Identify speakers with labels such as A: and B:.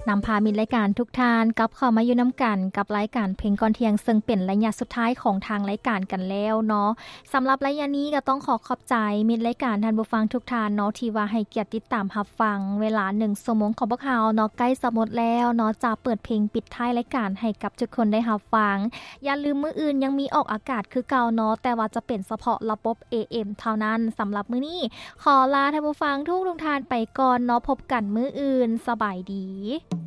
A: นำพามิตรรายการทุกท่านกลับเข้ามาอยู่น้ำกันกับรายการเพลงก่อนเที่ยงซึ่งเป็นระยะสุดท้ายของทางรายการกันแล้วเนาะสำหรับระยะนี้ก็ต้องขอบใจมิตรรายการท่านผู้ฟังทุกท่านเนาะที่ว่าให้เกียรติติดตามรับฟังเวลา1ชั่วโมงของพวกเราเนาะใกล้จะหมดแล้วเนาะจะเปิดเพลงปิดท้ายรายการให้กับทุกคนได้รับฟังอย่าลืมมื้ออื่นยังมีออกอากาศคือเก่าเนาะแต่ว่าจะเป็นเฉพาะระบบ AM เท่านั้นสำหรับมื้อนี้ขอลาท่านผู้ฟังทุกท่านไปก่อนเนาะพบกันมื้ออื่นสบายดี